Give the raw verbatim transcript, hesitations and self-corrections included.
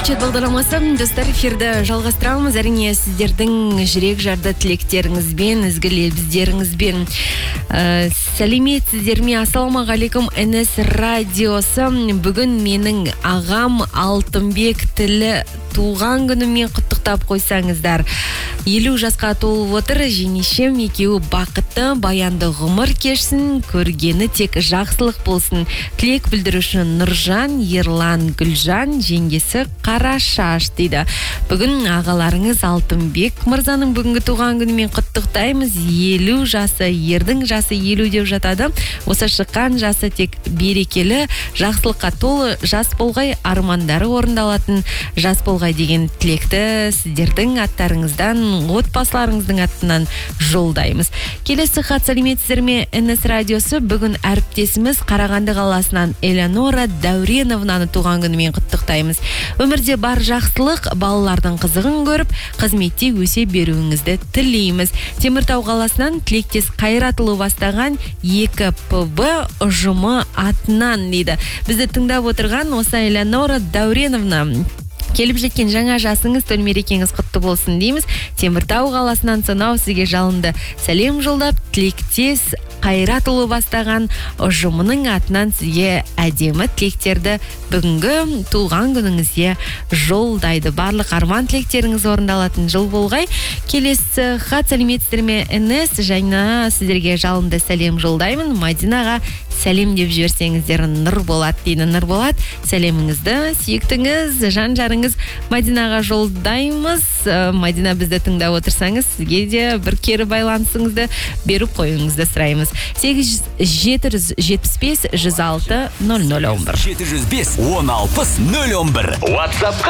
көчет бағдарламасы достар, эфирді жалғастырамыз. Әрине сіздердің жүрек жарды тілектеріңізбен, ізгі лебіздеріңізбен. Ә, сәлеметсіздер ме? Ассалаумағалейкум. эн эс радиосы. Бүгін менің ағам Алтынбек тілі туған күнімен құттықтап қойсаңыздар. елу жасқа толып отыр, жеңешем екеуі бақытты, баянды ғұмыр кешсін, көргені тек жақсылық болсын. Тілек білдіруші Нұржан, Ерлан, Гүлжан, жеңгесі Қарашаш дейді. Бүгін ағаларыңыз Алтынбек мырзаның бүгінгі туған күнімен құттықтаймыз. елу жасы, ердің жасы елу деп жатады. Осы шыққан жасы тек берекелі, жақсылыққа толы жас болғай, армандары орындалатын жас болғай деген тілекті сіздердің аттарыңыздан, отбасыларыңыздың аттынан жолдаймыз. Келесі хат, сәлеметсіздер ме? эн эс радиосы. Бүгін әріптесіміз Қарағанды қаласынан Элеонора Дәуреновнаны туған күнімен құттықтаймыз. Өмірде бар жақсылық, балалардың қызығын көріп, қызметте өсе беруіңізді тілейміз. Теміртау қаласынан тілектес Қайратұлы бастаған екі пэ вэ ұжымы атынан дейді. Бізді тыңдап отырған осы Элеонора Дәуреновна, келіп жеткен жаңа жасыңыз, төл мерекеңіз құтты болсын дейміз. Теміртау қаласынан сонау сізге жалынды сәлем жолдап, тілектес Қайратұлы бастаған ұжымының атынан сізге әдемі тілектерді бүгінгі туған күніңізге жолдайды. Барлық арман тілектеріңіз орындалатын жыл болғай. Келесі хат, сәлеметсіздер ме? эн эс жаңа сіздерге жалынды сәлем жолдаймын. Мадинаға сәлем деп жіберсеңіздер нұр болады дейді. Нұр болады. Сәлеміңізді сүйіктіңіз, жан жарыңыз Мадинаға жолдаймыз. Мадина, бізді тыңдап отырсаңыз, сізге де бір кері байланысыңызды беріп қойыңызды сұраймыз. сегіз жеті жүз жетпіс бес жүз алты нөл нөл он бір жеті жүз бес он алпыс нөл он бір WhatsApp